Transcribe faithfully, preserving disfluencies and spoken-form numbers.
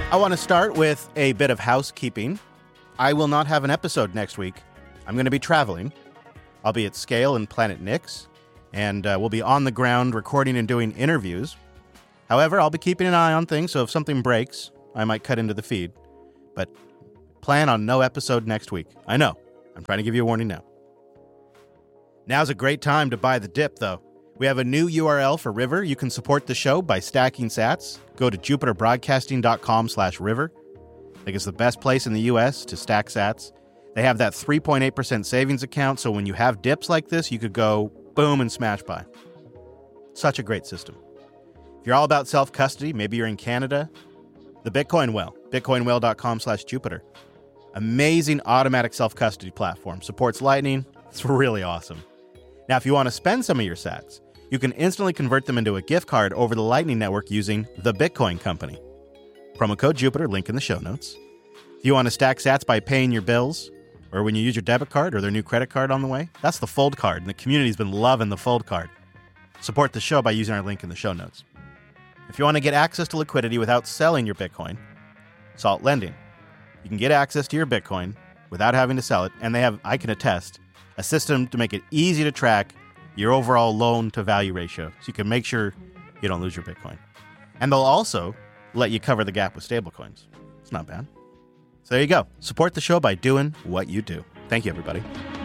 I want to start with a bit of housekeeping. I will not have an episode next week. I'm going to be traveling. I'll be at Scale and Planet Nix, and uh, we'll be on the ground recording and doing interviews. However, I'll be keeping an eye on things, so if something breaks, I might cut into the feed. But plan on no episode next week. I know. I'm trying to give you a warning now. Now's a great time to buy the dip, though. We have a new U R L for River. You can support the show by stacking sats. Go to jupiterbroadcasting.com slash river. I think it's the best place in the U S to stack sats. They have that three point eight percent savings account, so when you have dips like this, you could go boom and smash by. Such a great system. If you're all about self-custody, maybe you're in Canada, the Bitcoin Well, bitcoinwell.com slash Jupiter. Amazing automatic self-custody platform. Supports Lightning. It's really awesome. Now, if you want to spend some of your sats, you can instantly convert them into a gift card over the Lightning Network using the Bitcoin Company. Promo code Jupiter, link in the show notes. If you want to stack sats by paying your bills, or when you use your debit card or their new credit card on the way, that's the Fold card, and the community's been loving the Fold card. Support the show by using our link in the show notes. If you want to get access to liquidity without selling your Bitcoin, Salt Lending. You can get access to your Bitcoin without having to sell it, and they have, I can attest, a system to make it easy to track your overall loan-to-value ratio, so you can make sure you don't lose your Bitcoin. And they'll also let you cover the gap with stablecoins. It's not bad. So there you go. Support the show by doing what you do. Thank you, everybody.